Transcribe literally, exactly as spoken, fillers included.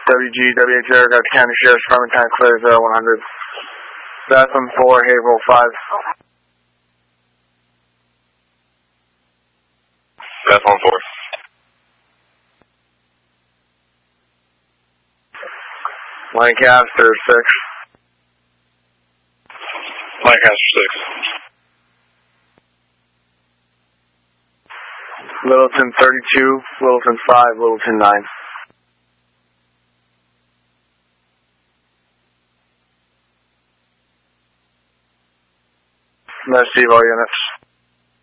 W G, W H Eric, at the County Sheriff's Department, time clear, zero one hundred. Bethlehem four, Haverhill five. Bethlehem four. Lancaster six. Lancaster six. Littleton thirty-two, Littleton five, Littleton nine. Let's see all units.